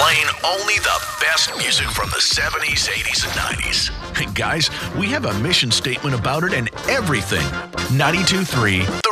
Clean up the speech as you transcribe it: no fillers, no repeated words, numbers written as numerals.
playing only the best music from the 70s, 80s, and 90s. Hey guys, we have a mission statement about it and everything. 92.3 The